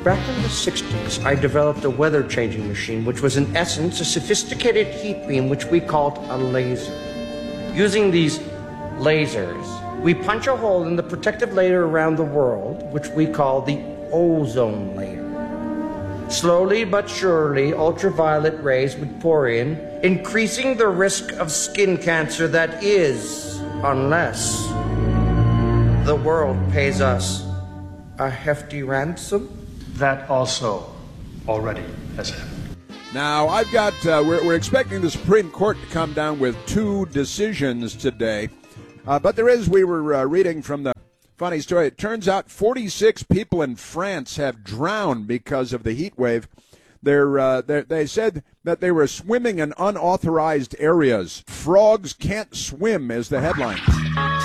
Back in the 60s, I developed a weather-changing machine, which was in essence a sophisticated heat beam, which we called a laser. Using these lasers, we punch a hole in the protective layer around the world, which we call the ozone layer. Slowly but surely, ultraviolet rays would pour in, increasing the risk of skin cancer, that is, unless the world pays us a hefty ransom. That also already has happened. Now, I've got, we're expecting the Supreme Court to come down with two decisions today. But we were reading from the funny story. It turns out 46 people in France have drowned because of the heat wave. They said that they were swimming in unauthorized areas. Frogs can't swim is the headline.